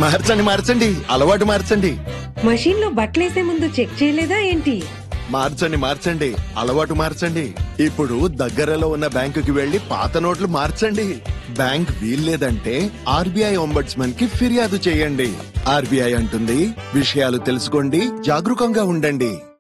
మార్చండి మార్చండి, అలవాటు మార్చండి. మషీన్ లో బట్టలేసే ముందు చెక్ చేయలేదా ఏంటి? మార్చండి మార్చండి, అలవాటు మార్చండి. ఇప్పుడు దగ్గరలో ఉన్న బ్యాంకుకి వెళ్లి పాత నోట్లు మార్చండి. బ్యాంక్ వీల్లేదంటే ఆర్బీఐ ఒంబడ్స్మన్ కి ఫిర్యాదు చేయండి. ఆర్బీఐ అంటుంది, విషయాలు తెలుసుకోండి, జాగరూకంగా ఉండండి.